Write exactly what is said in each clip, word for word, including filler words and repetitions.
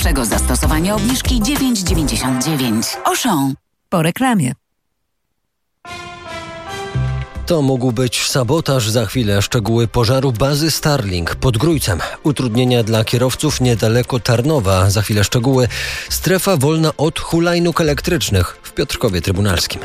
pierwszego zastosowania obniżki dziewięć dziewięćdziesiąt dziewięć. Auchan. Po reklamie. To mógł być sabotaż. Za chwilę szczegóły pożaru bazy Starlink pod Grójcem. Utrudnienia dla kierowców niedaleko Tarnowa. Za chwilę szczegóły. Strefa wolna od hulajnóg elektrycznych w Piotrkowie Trybunalskim.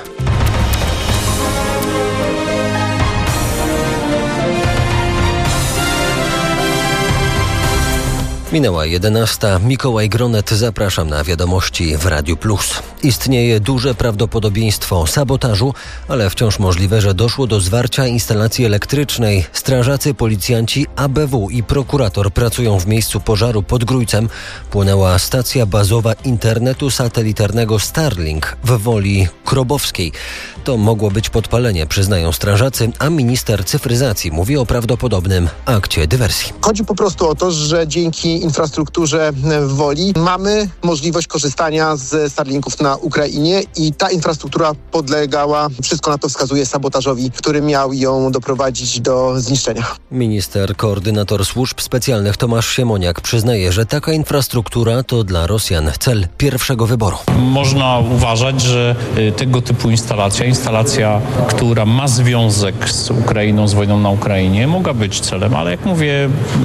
Minęła jedenasta. Mikołaj Gronet, zapraszam na wiadomości w Radiu Plus. Istnieje duże prawdopodobieństwo sabotażu, ale wciąż możliwe, że doszło do zwarcia instalacji elektrycznej. Strażacy, policjanci, A B W i prokurator pracują w miejscu pożaru pod Grójcem. Płonęła stacja bazowa internetu satelitarnego Starlink w Woli Krobowskiej. To mogło być podpalenie, przyznają strażacy, a minister cyfryzacji mówi o prawdopodobnym akcie dywersji. Chodzi po prostu o to, że dzięki infrastrukturze w Woli mamy możliwość korzystania z Starlinków na Ukrainie i ta infrastruktura podlegała, wszystko na to wskazuje, sabotażowi, który miał ją doprowadzić do zniszczenia. Minister, koordynator służb specjalnych Tomasz Siemoniak przyznaje, że taka infrastruktura to dla Rosjan cel pierwszego wyboru. Można uważać, że tego typu instalacja, instalacja, która ma związek z Ukrainą, z wojną na Ukrainie, mogła być celem, ale jak mówię,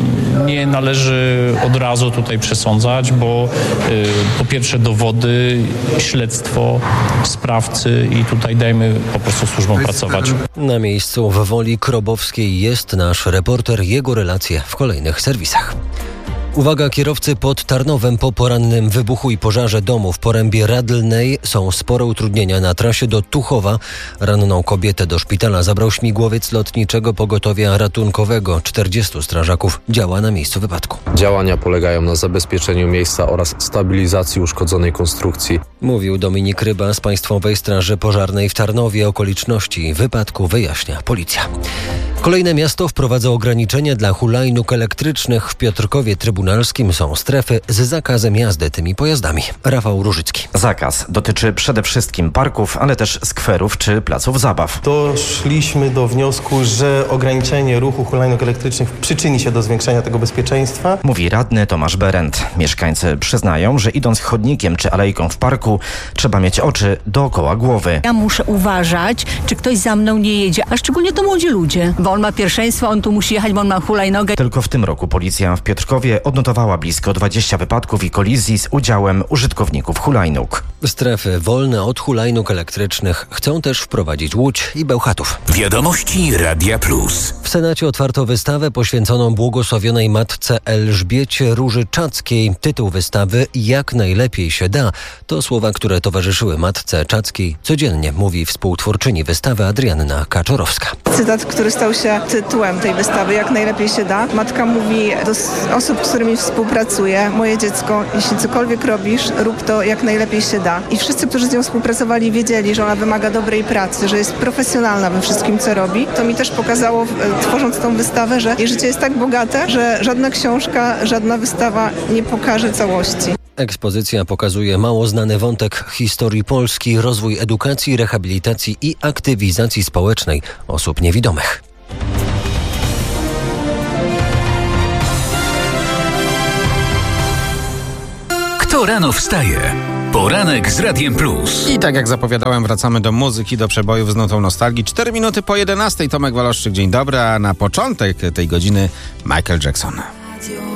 nie należy od razu tutaj przesądzać, bo y, po pierwsze dowody, śledztwo, sprawcy i tutaj dajmy po prostu służbom pracować. Na miejscu w Woli Krobowskiej jest nasz reporter, jego relacje w kolejnych serwisach. Uwaga, kierowcy pod Tarnowem. Po porannym wybuchu i pożarze domu w porębie Radlnej są spore utrudnienia na trasie do Tuchowa. Ranną kobietę do szpitala zabrał śmigłowiec lotniczego pogotowia ratunkowego. czterdziestu strażaków działa na miejscu wypadku. Działania polegają na zabezpieczeniu miejsca oraz stabilizacji uszkodzonej konstrukcji. Mówił Dominik Ryba z Państwowej Straży Pożarnej w Tarnowie. Okoliczności wypadku wyjaśnia policja. Kolejne miasto wprowadza ograniczenia dla hulajnóg elektrycznych. W Piotrkowie Trybunalskim są strefy z zakazem jazdy tymi pojazdami. Rafał Różycki. Zakaz dotyczy przede wszystkim parków, ale też skwerów czy placów zabaw. Doszliśmy do wniosku, że ograniczenie ruchu hulajnóg elektrycznych przyczyni się do zwiększenia tego bezpieczeństwa. Mówi radny Tomasz Berent. Mieszkańcy przyznają, że idąc chodnikiem czy alejką w parku, trzeba mieć oczy dookoła głowy. Ja muszę uważać, czy ktoś za mną nie jedzie, a szczególnie to młodzi ludzie, bo on ma pierwszeństwo, on tu musi jechać, bo on ma hulajnogę. Tylko w tym roku policja w Piotrkowie odnotowała blisko dwadzieścia wypadków i kolizji z udziałem użytkowników hulajnóg. Strefy wolne od hulajnóg elektrycznych chcą też wprowadzić Łódź i Bełchatów. Wiadomości Radia Plus. W Senacie otwarto wystawę poświęconą błogosławionej matce Elżbiecie Róży-Czackiej. Tytuł wystawy Jak najlepiej się da. To słowa, które towarzyszyły matce Czackiej codziennie, mówi współtwórczyni wystawy Adrianna Kaczorowska. Cytat, który stał się tytułem tej wystawy, Jak najlepiej się da. Matka mówi do osób, z którymi współpracuje: moje dziecko, jeśli cokolwiek robisz, rób to jak najlepiej się da. I wszyscy, którzy z nią współpracowali, wiedzieli, że ona wymaga dobrej pracy, że jest profesjonalna we wszystkim, co robi. To mi też pokazało, tworząc tą wystawę, że jej życie jest tak bogate, że żadna książka, żadna wystawa nie pokaże całości. Ekspozycja pokazuje mało znany wątek historii Polski, rozwój edukacji, rehabilitacji i aktywizacji społecznej osób niewidomych. Kto rano wstaje? Poranek z Radiem Plus. I tak jak zapowiadałem, wracamy do muzyki, do przebojów z nutą nostalgii. Cztery minuty po jedenastej. Tomek Waloszczyk, dzień dobry, a na początek tej godziny Michael Jackson.